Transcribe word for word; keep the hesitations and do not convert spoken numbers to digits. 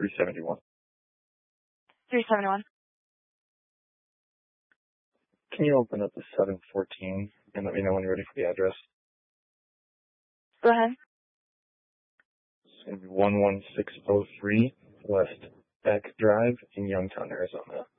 three seventy-one. three seventy-one. Can you open up the seven fourteen and let me know when you're ready for the address? Go ahead. It's going to be one one six oh three West Beck Drive in Youngtown, Arizona.